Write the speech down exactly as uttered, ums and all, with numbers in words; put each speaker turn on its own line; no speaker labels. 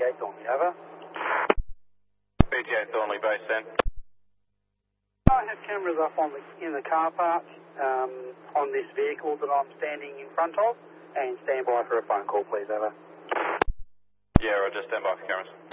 A Thornley, over.
B T A Thornley base then.
I have cameras up on the, in the car park um, on this vehicle that I'm standing in front of, and stand by for a phone call, please, over.
Yeah, I'll just stand by for cameras.